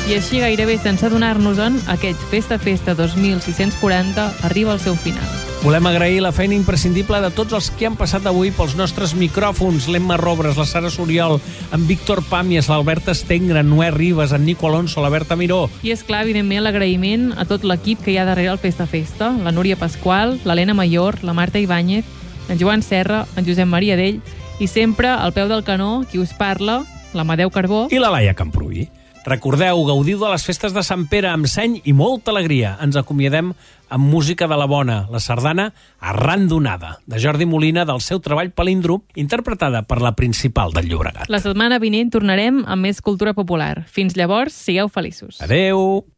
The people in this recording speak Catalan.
I així, gairebé sense adonar-nos-en, aquest Festa 2640 arriba al seu final. Volem agrair la feina imprescindible de tots els que han passat avui pels nostres micròfons, l'Emma Robres, la Sara Soriol, en Víctor Pàmies, l'Albert Estengre, en Noé Ribas, en Nico Alonso, la Berta Miró. I és clar, evidentment, l'agraïment a tot l'equip que hi ha darrere el Festa, la Núria Pasqual, l'Helena Mayor, la Marta Ibáñez, en Joan Serra, en Josep Maria Dell i sempre al peu del canó qui us parla, l'Amadeu Carbó I la Laia Camprubí. Recordeu, gaudiu de les festes de Sant Pere amb seny i molta alegria. Ens acomiadem amb música de la bona, la sardana Arran d'onada, de Jordi Molina, del seu treball Palíndrom, interpretada per la Principal del Llobregat. La setmana vinent tornarem amb més cultura popular. Fins llavors, sigueu feliços. Adeu!